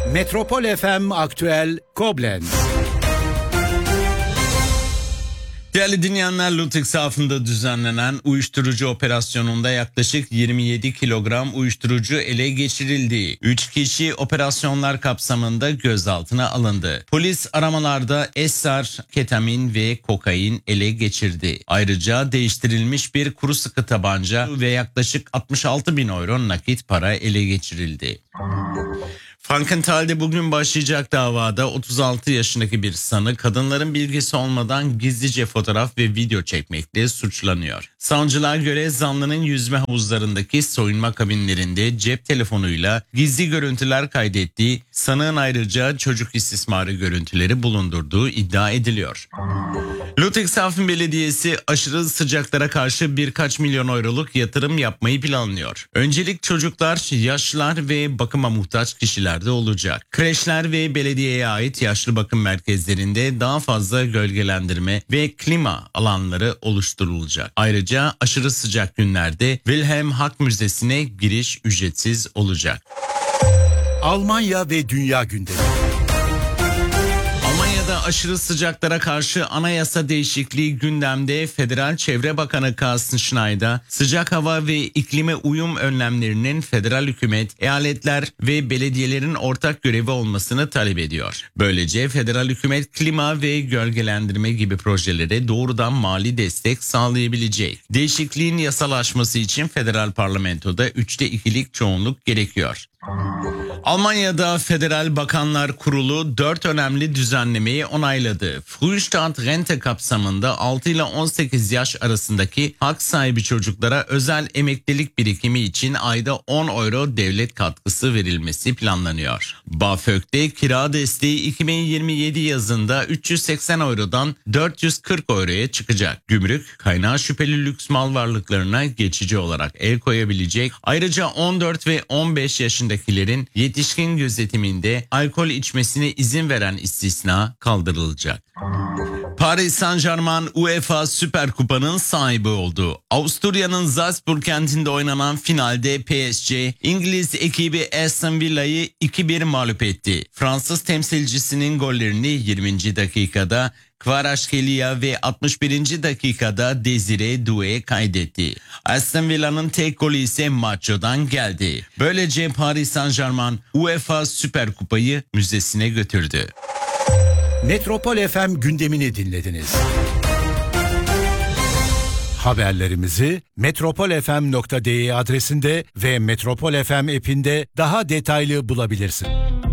Metropol FM Aktüel Koblenz. Değerli dinleyenler, Ludwigshafen düzenlenen uyuşturucu operasyonunda yaklaşık 27 kilogram uyuşturucu ele geçirildi. 3 kişi operasyonlar kapsamında gözaltına alındı. Polis aramalarda esrar, ketamin ve kokain ele geçirdi. Ayrıca değiştirilmiş bir kuru sıkı tabanca ve yaklaşık 66 bin euro nakit para ele geçirildi. Frankenthal'de bugün başlayacak davada 36 yaşındaki bir sanık kadınların bilgisi olmadan gizlice fotoğraf ve video çekmekle suçlanıyor. Savcılığa göre zanlının yüzme havuzlarındaki soyunma kabinlerinde cep telefonuyla gizli görüntüler kaydettiği, sanığın ayrıca çocuk istismarı görüntüleri bulundurduğu iddia ediliyor. Ludwigshafen Belediyesi aşırı sıcaklara karşı birkaç milyon euroluk yatırım yapmayı planlıyor. Öncelik çocuklar, yaşlılar ve bakıma muhtaç kişilerde olacak. Kreşler ve belediyeye ait yaşlı bakım merkezlerinde daha fazla gölgelendirme ve klima alanları oluşturulacak. Ayrıca aşırı sıcak günlerde Wilhelm Hack Müzesi'ne giriş ücretsiz olacak. Almanya ve dünya gündemi. Almanya'da aşırı sıcaklara karşı anayasa değişikliği gündemde. Federal Çevre Bakanı Carsten Schneider, sıcak hava ve iklime uyum önlemlerinin federal hükümet, eyaletler ve belediyelerin ortak görevi olmasını talep ediyor. Böylece federal hükümet klima ve gölgelendirme gibi projelere doğrudan mali destek sağlayabilecek. Değişikliğin yasalaşması için federal parlamentoda 3'te 2'lik çoğunluk gerekiyor. Almanya'da Federal Bakanlar Kurulu 4 önemli düzenlemeyi onayladı. Frühstart Rente kapsamında 6 ile 18 yaş arasındaki hak sahibi çocuklara özel emeklilik birikimi için ayda 10 euro devlet katkısı verilmesi planlanıyor. BAföG'de kira desteği 2027 yazında 380 eurodan 440 euroya çıkacak. Gümrük, kaynağı şüpheli lüks mal varlıklarına geçici olarak el koyabilecek. Ayrıca 14 ve 15 yaşındakilerin yetişkin gözetiminde alkol içmesine izin veren istisna kaldırılacak. Paris Saint-Germain UEFA Süper Kupa'nın sahibi oldu. Avusturya'nın Salzburg kentinde oynanan finalde PSG, İngiliz ekibi Aston Villa'yı 2-1 mağlup etti. Fransız temsilcisinin gollerini 20. dakikada Kvaratskhelia ve 61. dakikada Desire Doué kaydetti. Aston Villa'nın tek golü ise Macho'dan geldi. Böylece Paris Saint-Germain UEFA Süper Kupayı müzesine götürdü. Metropol FM gündemini dinlediniz. Haberlerimizi metropolfm.de adresinde ve Metropol FM app'inde daha detaylı bulabilirsin.